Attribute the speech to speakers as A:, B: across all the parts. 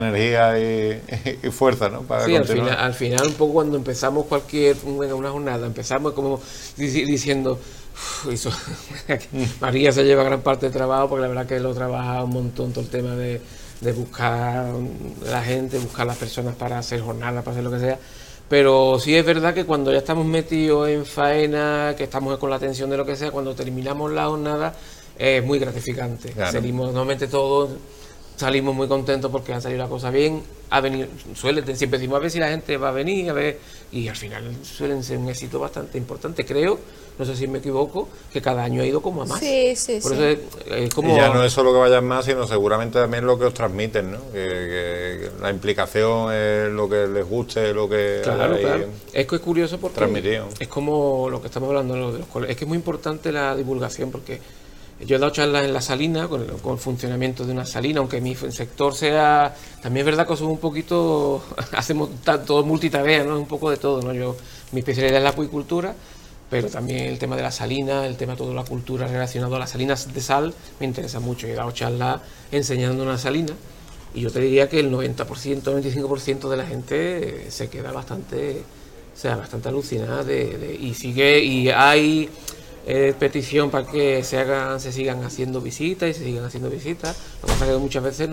A: energía y fuerza, ¿no? Para
B: Sí,
A: continuar.
B: al final un poco cuando empezamos una jornada, empezamos como diciendo, "Uf, eso, María se lleva gran parte del trabajo porque la verdad que lo trabaja un montón todo el tema de buscar la gente, buscar las personas para hacer jornadas, para hacer lo que sea. Pero sí es verdad que cuando ya estamos metidos en faena, que estamos con la tensión de lo que sea, cuando terminamos la jornada es muy gratificante.
A: Claro.
B: Normalmente todos salimos muy contentos porque han salido las cosas bien. Siempre decimos a ver si la gente va a venir, a ver, y al final suelen ser un éxito bastante importante. Creo, no sé si me equivoco, que cada año ha ido como a más.
C: Sí, sí,
B: Por
C: sí.
B: eso es como...
A: Y ya no es solo que vayan más, sino seguramente también lo que os transmiten, ¿no? Que la implicación es lo que les guste, lo que
B: Claro,
A: hayáis
B: claro. Es que es curioso porque
A: transmitido.
B: es como lo que estamos hablando de los colegios. Es que es muy importante la divulgación porque yo he dado charlas en la salina, con el funcionamiento de una salina, aunque mi sector sea... También es verdad que somos un poquito... hacemos todo multitarea, ¿no? Un poco de todo, ¿no? Mi especialidad es la acuicultura, pero también el tema de la salina, el tema de toda la cultura relacionada a las salinas de sal, me interesa mucho. He dado charlas enseñando una salina y yo te diría que el 90%, 95% de la gente se queda bastante alucinada y hay petición para que se sigan haciendo visitas y se sigan haciendo visitas. Lo que pasa es que muchas veces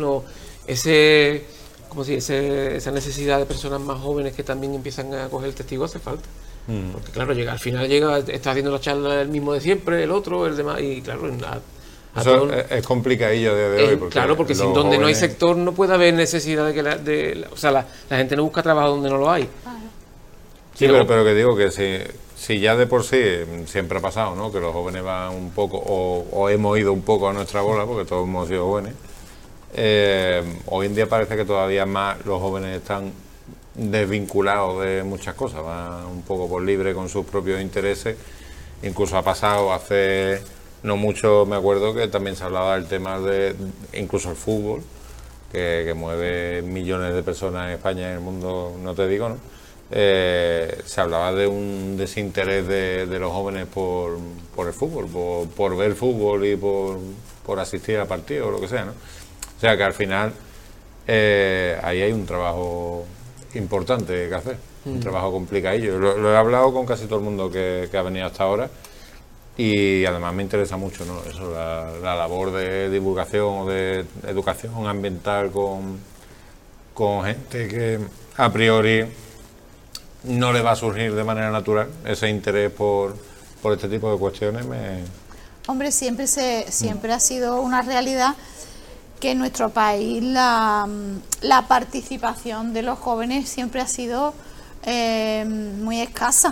B: esa necesidad de personas más jóvenes que también empiezan a coger el testigo hace falta. Porque claro, al final está haciendo la charla el mismo de siempre, el otro, el demás, y claro,
A: eso es complicadillo de hoy.
B: Porque sin donde jóvenes... no hay sector no puede haber necesidad de que la gente no busca trabajo donde no lo hay.
A: Sí, pero que digo que si ya de por sí siempre ha pasado, ¿no? Que los jóvenes van un poco, o hemos ido un poco a nuestra bola, porque todos hemos sido jóvenes. Hoy en día parece que todavía más los jóvenes están desvinculados de muchas cosas, van un poco por libre con sus propios intereses. Incluso ha pasado hace no mucho, me acuerdo que también se hablaba del tema de incluso el fútbol, que mueve millones de personas en España y en el mundo, no te digo, ¿no? Se hablaba de un desinterés de los jóvenes por el fútbol, por ver fútbol y por asistir a partidos o lo que sea, ¿no? O sea que al final ahí hay un trabajo importante que hacer, un trabajo complicadillo. Lo he hablado con casi todo el mundo que ha venido hasta ahora y además me interesa mucho, ¿no? Eso, la labor de divulgación o de educación ambiental con gente que a priori no le va a surgir de manera natural ese interés por este tipo de cuestiones.
C: Hombre, siempre ha sido una realidad que en nuestro país la participación de los jóvenes siempre ha sido muy escasa.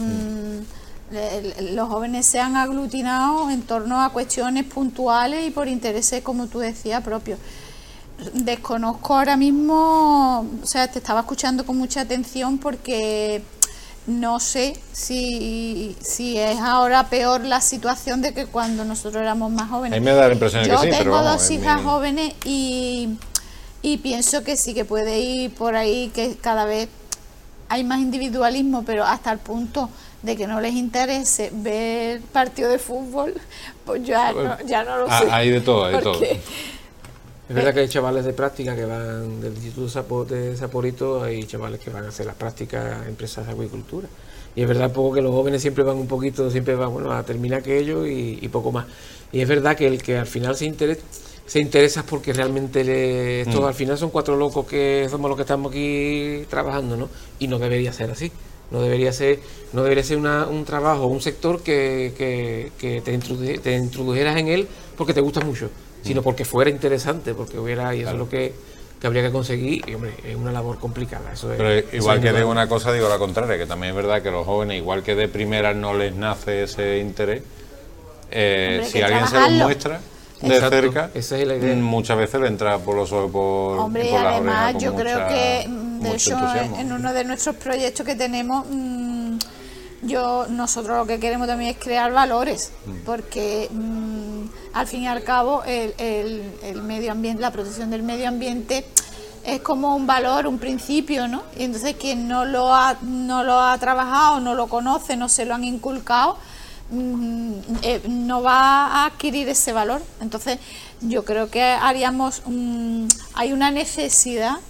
C: Los jóvenes se han aglutinado en torno a cuestiones puntuales y por intereses, como tú decías, propios. Desconozco ahora mismo, o sea, te estaba escuchando con mucha atención porque no sé si es ahora peor la situación de que cuando nosotros éramos más jóvenes.
A: A mí me da la impresión de que sí, pero
C: tengo
A: vamos,
C: dos hijas jóvenes y pienso que sí, que puede ir por ahí, que cada vez hay más individualismo, pero hasta el punto de que no les interese ver partido de fútbol, pues ya no lo sé.
A: Hay de todo, hay de todo.
B: Es verdad que hay chavales de práctica que van del Instituto de Saporito, hay chavales que van a hacer las prácticas en empresas de agricultura. Y es verdad poco que los jóvenes siempre van a terminar aquello y poco más. Y es verdad que el que al final se interesa porque realmente estos al final son cuatro locos que somos los que estamos aquí trabajando, ¿no? Y no debería ser así. No debería ser un trabajo, un sector que te introdujeras en él porque te gusta mucho, sino porque fuera interesante, porque hubiera, y eso es lo que habría que conseguir, y hombre, es una labor complicada.
A: Pero igual que digo una cosa, digo la contraria, que también es verdad que los jóvenes, igual que de primera no les nace ese interés, si alguien se los muestra de cerca,
B: esa es la idea.
C: Muchas
A: veces le entra por los ojos por
C: hombre,
A: por las
C: además
A: orejas,
C: yo creo que de hecho
A: entusiasmo.
C: en uno de nuestros proyectos que tenemos nosotros lo que queremos también es crear valores, porque al fin y al cabo el medio ambiente, la protección del medio ambiente es como un valor, un principio, ¿no? Y entonces quien no lo ha trabajado, no lo conoce, no se lo han inculcado, no va a adquirir ese valor. Entonces yo creo que haríamos, hay una necesidad